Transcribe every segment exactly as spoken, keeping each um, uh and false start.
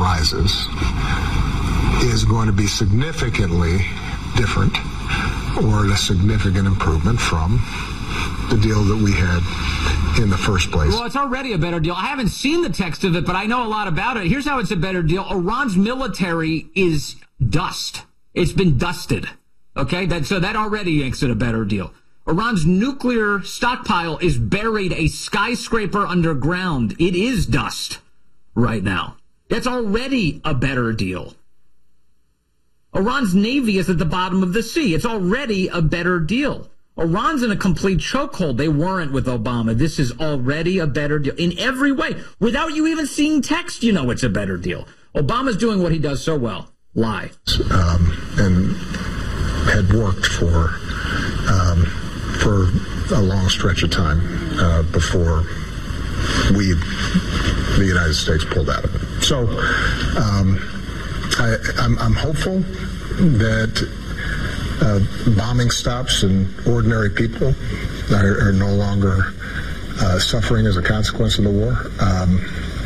rises is going to be significantly different or a significant improvement from the deal that we had in the first place. Well, it's already a better deal. I haven't seen the text of it, but I know a lot about it. Here's how it's a better deal. Iran's military is dust. It's been dusted. Okay? That, so that already makes it a better deal. Iran's nuclear stockpile is buried a skyscraper underground. It is dust right now. That's already a better deal. Iran's navy is at the bottom of the sea. It's already a better deal. Iran's in a complete chokehold. They weren't with Obama. This is already a better deal in every way. Without you even seeing text, you know it's a better deal. Obama's doing what he does so well. Lie. Um, and had worked for um, for a long stretch of time uh, before we, the United States, pulled out of it. So um, I, I'm, I'm hopeful that Uh, bombing stops and ordinary people are, are no longer uh, suffering as a consequence of the war. Um,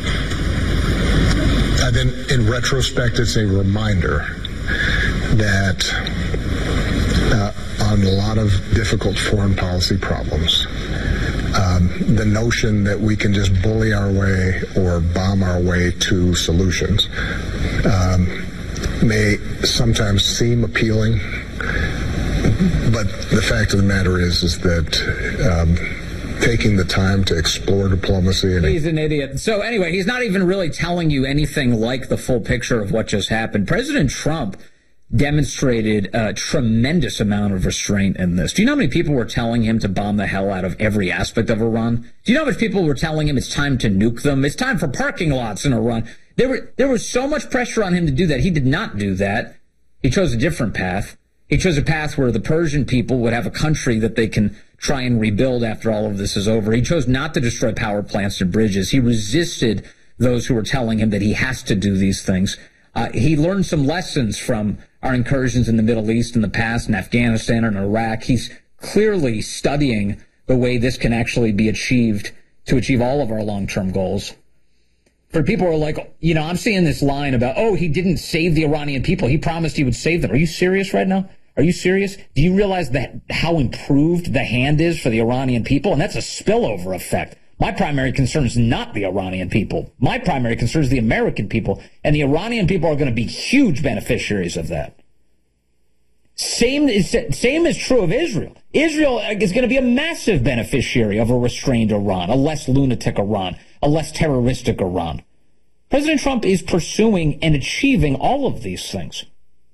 and then in retrospect, it's a reminder that uh, on a lot of difficult foreign policy problems, um, the notion that we can just bully our way or bomb our way to solutions um, may sometimes seem appealing. But the fact of the matter is, is that um, taking the time to explore diplomacy. And he's an idiot. So anyway, he's not even really telling you anything like the full picture of what just happened. President Trump demonstrated a tremendous amount of restraint in this. Do you know how many people were telling him to bomb the hell out of every aspect of Iran? Do you know how much people were telling him it's time to nuke them? It's time for parking lots in Iran. There were, there was so much pressure on him to do that. He did not do that. He chose a different path. He chose a path where the Persian people would have a country that they can try and rebuild after all of this is over. He chose not to destroy power plants and bridges. He resisted those who were telling him that he has to do these things. Uh, he learned some lessons from our incursions in the Middle East in the past, in Afghanistan and Iraq. He's clearly studying the way this can actually be achieved to achieve all of our long-term goals. For people who are like, you know, I'm seeing this line about, oh, he didn't save the Iranian people. He promised he would save them. Are you serious right now? Are you serious? Do you realize that how improved the hand is for the Iranian people? And that's a spillover effect. My primary concern is not the Iranian people. My primary concern is the American people. And the Iranian people are going to be huge beneficiaries of that. Same is, same is true of Israel. Israel is going to be a massive beneficiary of a restrained Iran, a less lunatic Iran, a less terroristic Iran. President Trump is pursuing and achieving all of these things.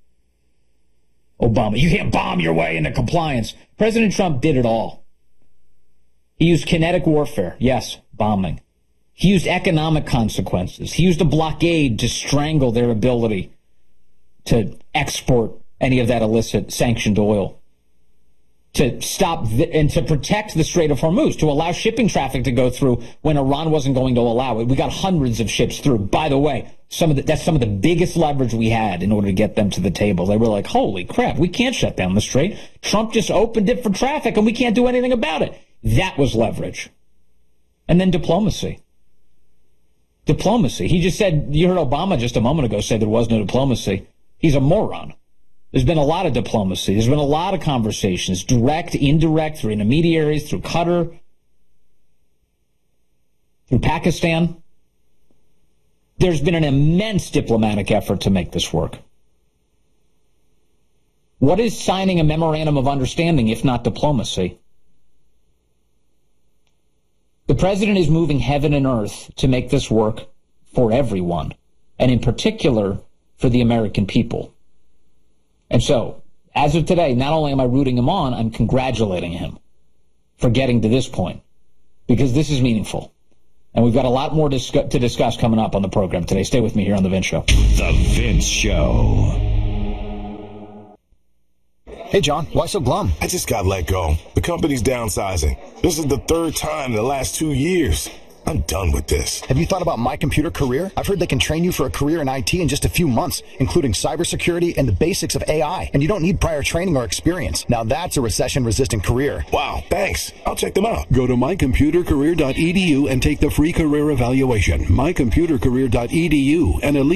Obama, you can't bomb your way into compliance. President Trump did it all. He used kinetic warfare. Yes, bombing. He used economic consequences. He used a blockade to strangle their ability to export any of that illicit sanctioned oil, to stop the, and to protect the Strait of Hormuz, to allow shipping traffic to go through when Iran wasn't going to allow it. We got hundreds of ships through. By the way, some of the, that's some of the biggest leverage we had in order to get them to the table. They were like, holy crap, we can't shut down the Strait. Trump just opened it for traffic and we can't do anything about it. That was leverage. And then diplomacy. Diplomacy. He just said, you heard Obama just a moment ago say there was no diplomacy. He's a moron. There's been a lot of diplomacy. There's been a lot of conversations, direct, indirect, through intermediaries, through Qatar, through Pakistan. There's been an immense diplomatic effort to make this work. What is signing a memorandum of understanding if not diplomacy? The president is moving heaven and earth to make this work for everyone, and in particular for the American people. And so, as of today, not only am I rooting him on, I'm congratulating him for getting to this point, because this is meaningful. And we've got a lot more dis- to discuss coming up on the program today. Stay with me here on The Vince Show. The Vince Show. Hey, John, why so glum? I just got let go. The company's downsizing. This is the third time in the last two years. I'm done with this. Have you thought about My Computer Career? I've heard they can train you for a career in I T in just a few months, including cybersecurity and the basics of A I. And you don't need prior training or experience. Now that's a recession-resistant career. Wow, thanks. I'll check them out. Go to my computer career dot e d u and take the free career evaluation. my computer career dot e d u, an elite